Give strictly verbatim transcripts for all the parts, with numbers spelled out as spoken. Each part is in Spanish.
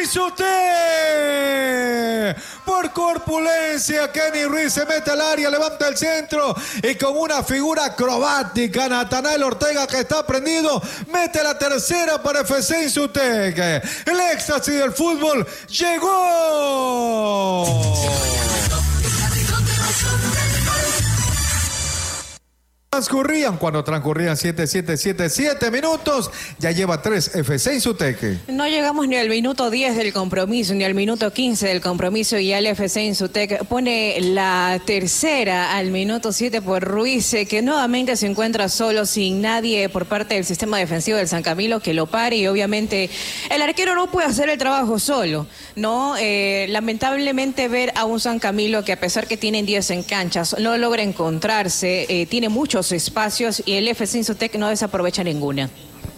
Sute. Por corpulencia, Kenny Ruiz se mete al área, levanta el centro y con una figura acrobática, Natanael Ortega, que está prendido, mete la tercera para F C Insutec. El éxtasis del fútbol llegó. Transcurrían, cuando transcurrían siete, siete, siete, siete minutos, ya lleva tres F C Insutec. No llegamos ni al minuto diez del compromiso, ni al minuto quince del compromiso, y el F C Insutec pone la tercera al minuto siete por Ruiz, que nuevamente se encuentra solo, sin nadie por parte del sistema defensivo del San Camilo que lo pare, y obviamente el arquero no puede hacer el trabajo solo, ¿no? Eh, lamentablemente ver a un San Camilo que, a pesar que tienen diez en canchas, no logra encontrarse, eh, tiene muchos espacios, y el F C Insutec no desaprovecha ninguna.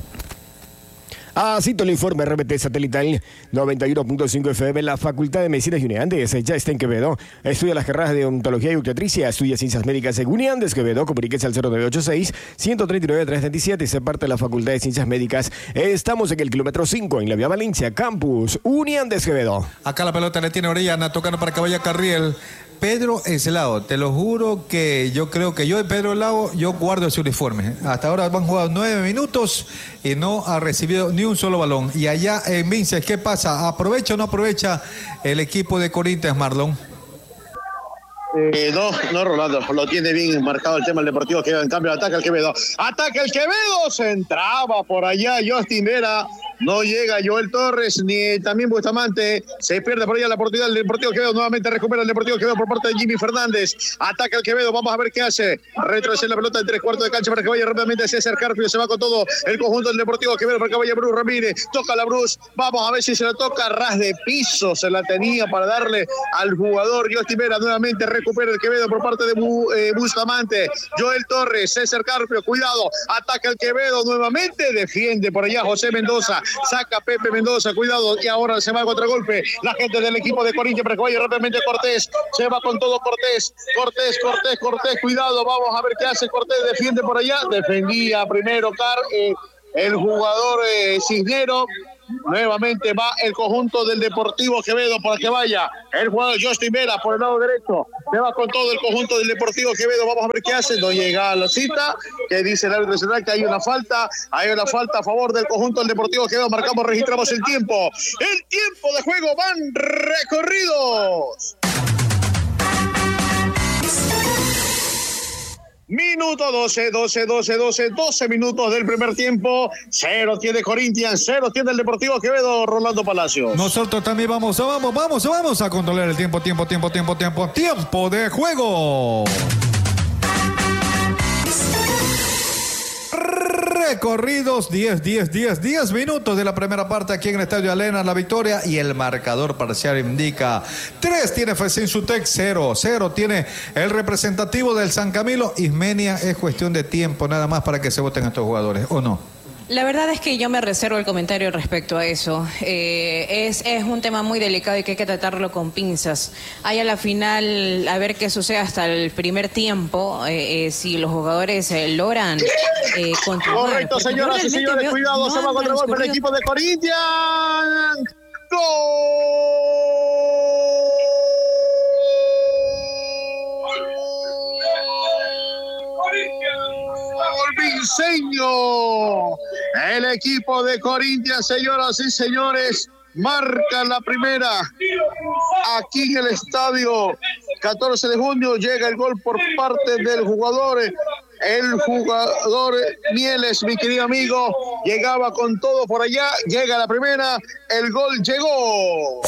Así todo el informe R B T Satelital noventa y uno punto cinco F M. La Facultad de Medicina de Uniandes ya está en Quevedo. Estudia las carreras de odontología y obstetricia. Estudia ciencias médicas en Uniandes, Quevedo. Comuníquese al cero nueve ocho seis, uno tres nueve, tres tres siete. Se parte de la Facultad de Ciencias Médicas. Estamos en el kilómetro cinco, en la vía Valencia, Campus Uniandes, Quevedo. Acá la pelota le tiene Orellana, tocando para que vaya Carriel. Pedro Eslao, te lo juro que yo creo que yo de Pedro Eslao, yo guardo ese uniforme. Hasta ahora han jugado nueve minutos y no ha recibido ni un solo balón. Y allá en Vinces, ¿qué pasa? ¿Aprovecha o no aprovecha el equipo de Corinthians, Marlon? Eh, no, no, Rolando, lo tiene bien marcado el tema del Deportivo Quevedo. En cambio, ataca el Quevedo. Ataca el Quevedo, se entraba por allá Justin Vera. No llega Joel Torres, ni también Bustamante. Se pierde por allá la oportunidad del Deportivo Quevedo. Nuevamente recupera el Deportivo Quevedo por parte de Jimmy Fernández. Ataca el Quevedo, vamos a ver qué hace. Retrocede la pelota en tres cuartos de cancha para que vaya rápidamente César Carpio. Se va con todo el conjunto del Deportivo Quevedo para que vaya Bruce Ramírez. Toca la Bruce, vamos a ver si se la toca. Ras de piso se la tenía para darle al jugador Justin Vera. Nuevamente recupera el Quevedo por parte de Bu, eh, Bustamante. Joel Torres, César Carpio, cuidado. Ataca el Quevedo nuevamente. Defiende por allá José Mendoza. Saca Pepe Mendoza, cuidado, y ahora se va a contragolpe la gente del equipo de Corinthians para que vaya rápidamente Cortés, se va con todo Cortés, Cortés, Cortés, Cortés, cuidado, vamos a ver qué hace Cortés, defiende por allá, defendía primero Car, eh, el jugador eh, Cisnero. Nuevamente va el conjunto del Deportivo Quevedo para que vaya el jugador Justin Vera por el lado derecho. Se va con todo el conjunto del Deportivo Quevedo. Vamos a ver qué hace. No llega a la cita. Que dice el árbitro nacional que hay una falta. Hay una falta a favor del conjunto del Deportivo Quevedo. Marcamos, registramos el tiempo. El tiempo de juego van recorridos. Minuto doce, doce, doce, doce, doce minutos del primer tiempo. Cero tiene Corinthians, cero tiene el Deportivo Quevedo, Rolando Palacios. Nosotros también vamos, vamos, vamos, vamos a controlar el tiempo, tiempo, tiempo, tiempo, tiempo, tiempo de juego. Recorridos diez, diez, diez, diez minutos de la primera parte aquí en el Estadio Alena, la victoria, y el marcador parcial indica tres tiene F C Insutec, cero, cero tiene el representativo del San Camilo. Ismenia, es cuestión de tiempo nada más para que se voten estos jugadores, ¿o no? La verdad es que yo me reservo el comentario respecto a eso. Eh, es, es un tema muy delicado y que hay que tratarlo con pinzas. Hay a la final, a ver qué sucede hasta el primer tiempo, eh, eh, si los jugadores eh, logran eh, continuar. Correcto, señoras y señores, veo, cuidado, no se va contra el golpe el equipo de Corinthians. ¡Gol! Vinceño, el equipo de Corinthians, señoras y señores, marca la primera aquí en el estadio. Catorce de junio llega el gol por parte del jugador el jugador Mieles, mi querido amigo, llegaba con todo por allá, llega la primera, el gol llegó.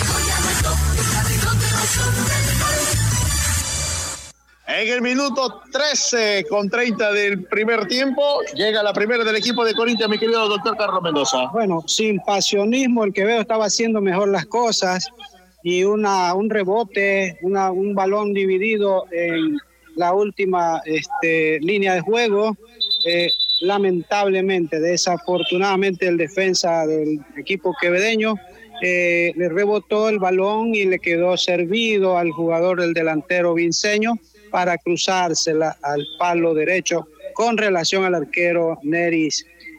En el minuto trece con treinta del primer tiempo, llega la primera del equipo de Corinthians, mi querido doctor Carlos Mendoza. Bueno, sin pasionismo, el Quevedo estaba haciendo mejor las cosas y una, un rebote, una, un balón dividido en la última este, línea de juego. Eh, lamentablemente, desafortunadamente, el defensa del equipo quevedeño eh, le rebotó el balón y le quedó servido al jugador del delantero vinceño para cruzársela al palo derecho con relación al arquero Neris